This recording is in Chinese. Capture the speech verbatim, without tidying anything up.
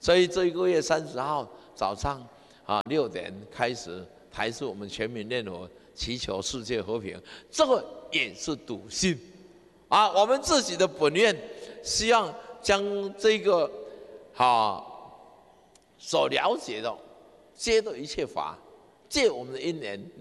所以这一个月三十号早上啊六点开始，还是我们全民念佛，祈求世界和平。这个也是笃信啊，我们自己的本愿，希望将这个啊所了解的，借的一切法，借我们的因缘